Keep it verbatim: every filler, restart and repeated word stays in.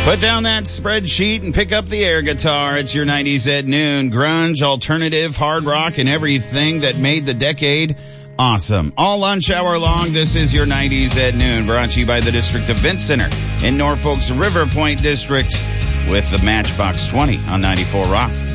Put down that spreadsheet and pick up the air guitar. It's your nineties at noon. Grunge, alternative, hard rock, and everything that made the decade awesome. All lunch hour long, this is your nineties at noon. Brought to you by the District Event Center in Norfolk's River Point District with the Matchbox twenty on ninety-four Rock.